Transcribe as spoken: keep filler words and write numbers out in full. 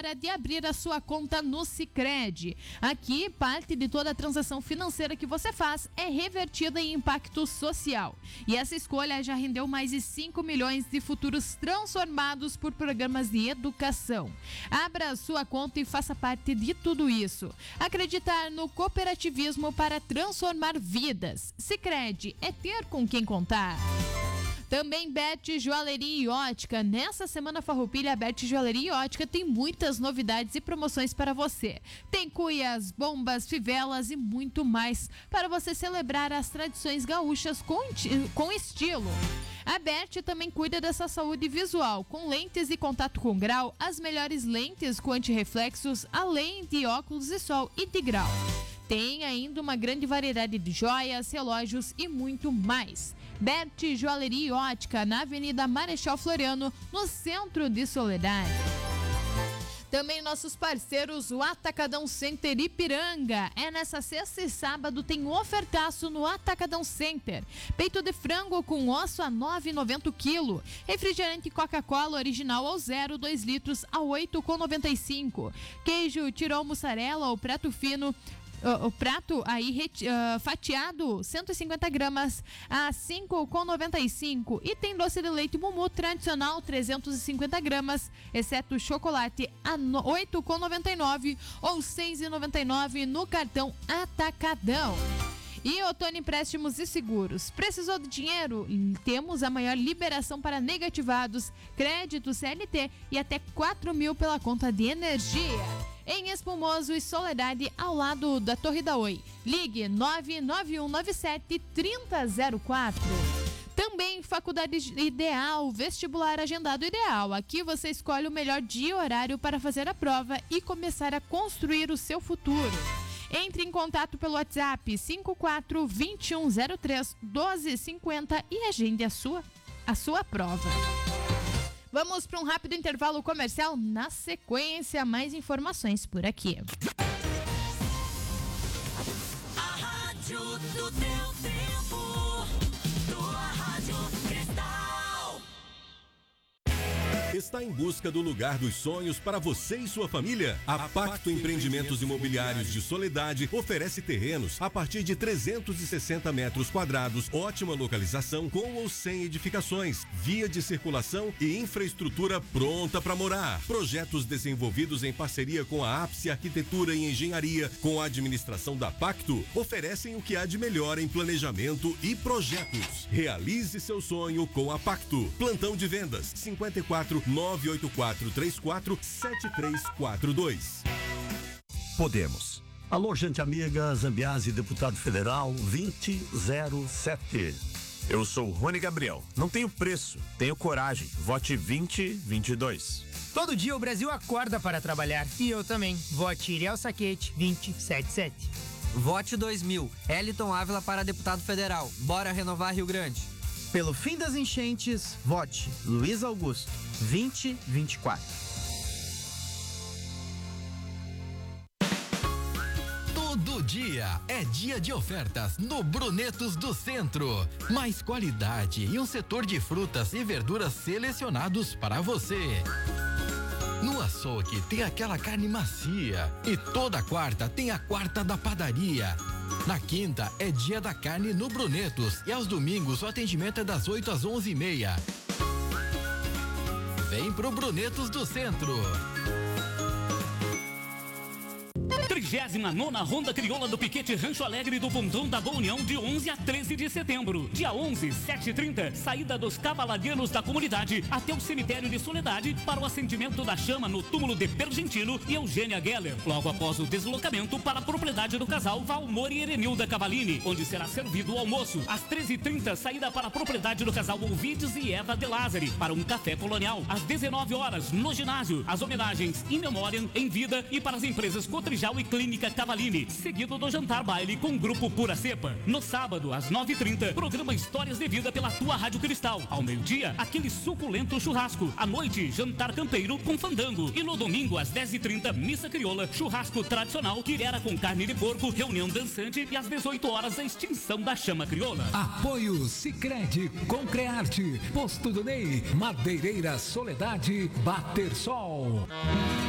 de abrir a sua conta no Sicredi. Aqui, parte de toda a transação financeira que você faz é revertida em impacto social. E essa escolha já rendeu mais de cinco milhões de futuros transformados por programas de educação. Abra a sua conta e faça parte de tudo isso. Acreditar no cooperativismo para transformar vidas. Sicredi é ter com quem contar. Também Bet Joalheria e Ótica. Nessa semana farroupilha, a Bet Joalheria e Ótica tem muitas novidades e promoções para você. Tem cuias, bombas, fivelas e muito mais para você celebrar as tradições gaúchas com, com estilo. A Bet também cuida dessa saúde visual, com lentes e contato com grau, as melhores lentes com antirreflexos, além de óculos de sol e de grau. Tem ainda uma grande variedade de joias, relógios e muito mais. Bet Joalheria e Ótica, na Avenida Marechal Floriano, no centro de Soledade. Também nossos parceiros, o Atacadão Center Ipiranga. É nessa sexta e sábado, tem um ofertaço no Atacadão Center. Peito de frango com osso a nove reais e noventa centavos o quilo. Refrigerante Coca-Cola original ao zero, dois litros a oito reais e noventa e cinco centavos. Queijo tirol mussarela ou prato fino. Uh, o prato aí uh, fatiado cento e cinquenta gramas a cinco reais e noventa e cinco centavos. E tem doce de leite Mumu tradicional trezentos e cinquenta gramas, exceto chocolate a oito reais e noventa e nove centavos ou seis reais e noventa e nove centavos no cartão Atacadão. E Otoni Empréstimos e Seguros. Precisou de dinheiro? Temos a maior liberação para negativados, crédito C L T e até quatro mil pela conta de energia. Em Espumoso e Soledade, ao lado da Torre da Oi. Ligue nove nove um nove sete, três zero zero quatro. Também Faculdade Ideal, vestibular agendado ideal. Aqui você escolhe o melhor dia e horário para fazer a prova e começar a construir o seu futuro. Entre em contato pelo WhatsApp cinco quatro, dois um zero três, um dois cinco zero e agende a sua, a sua prova. Vamos para um rápido intervalo comercial. Na sequência, mais informações por aqui. A rádio do teu tempo, tua rádio Cristal. Está em busca do lugar dos sonhos para você e sua família? A Pacto Empreendimentos Imobiliários de Soledade oferece terrenos a partir de trezentos e sessenta metros quadrados, ótima localização com ou sem edificações, via de circulação e infraestrutura pronta para morar. Projetos desenvolvidos em parceria com a Ápice Arquitetura e Engenharia, com a administração da Pacto, oferecem o que há de melhor em planejamento e projetos. Realize seu sonho com a Pacto. Plantão de vendas cinquenta e quatro, nove oito quatro três quatro, sete três quatro dois. Podemos. Alô, gente amiga, Zambiase, deputado federal vinte zero sete. Eu sou Rony Gabriel. Não tenho preço, tenho coragem. Vote vinte vinte e dois. Todo dia o Brasil acorda para trabalhar. E eu também. Vote Iriel Saquete vinte setenta e sete. Vote dois mil. Eliton Ávila para deputado federal. Bora renovar Rio Grande. Pelo fim das enchentes, vote Luiz Augusto vinte vinte e quatro. Todo dia é dia de ofertas no Brunetos do Centro. Mais qualidade e um setor de frutas e verduras selecionados para você. No açougue tem aquela carne macia e toda quarta tem a quarta da padaria. Na quinta é dia da carne no Brunetos e aos domingos o atendimento é das oito às onze e meia. Vem pro Brunetos do Centro. trigésima nona Ronda Crioula do Piquete Rancho Alegre do Bundão da Boa União, de onze a treze de setembro. Dia onze, sete e trinta, saída dos cavaladeiros da comunidade até o cemitério de Soledade para o acendimento da chama no túmulo de Pergentino e Eugênia Geller. Logo após o deslocamento para a propriedade do casal Valmor e Erenilda Cavalini, onde será servido o almoço. Às treze e trinta, saída para a propriedade do casal Ovides e Eva de Lázari para um café colonial. Às dezenove horas, no ginásio, as homenagens in memoriam, em vida e para as empresas Cotrijal e Clínica Cavalini, seguido do jantar baile com o grupo Pura Cepa. No sábado, às nove e trinta, programa Histórias de Vida pela tua Rádio Cristal. Ao meio-dia, aquele suculento churrasco. À noite, jantar campeiro com fandango. E no domingo, às dez e trinta, missa crioula, churrasco tradicional, quirera com carne de porco, reunião dançante e às dezoito horas, a extinção da chama crioula. Apoio Sicredi, Concrearte, Posto do Ney, Madeireira Soledade, Bater Sol.